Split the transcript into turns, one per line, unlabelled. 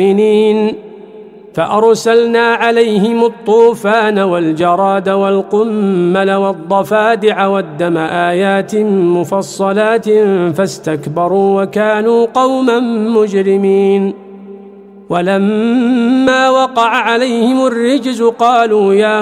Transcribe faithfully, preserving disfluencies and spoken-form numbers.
فأرسلنا عليهم الطوفان والجراد والقمل والضفادع والدم آيات مفصلات فاستكبروا وكانوا قوما مجرمين ولما وقع عليهم الرجز قالوا يا